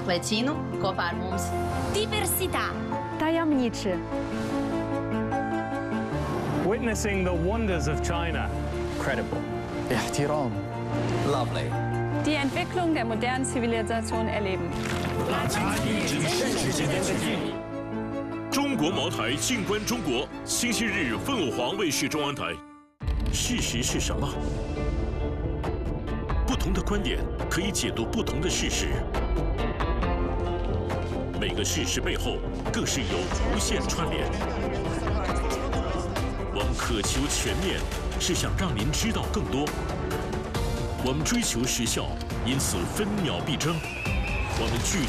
vicino, Kofar mums. Diversità. Tajemniczy. Witnessing the wonders of China. Credible. احترام. Lovely. Die Entwicklung der modernen Zivilisation erleben. 中国茅台静观中国，星期日凤凰黄卫视中央台。事实是什么？不同的观点可以解读不同的事实，每个事实背后更是有无限串联。我们渴求全面，是想让您知道更多。我们追求时效，因此分秒必争。我们聚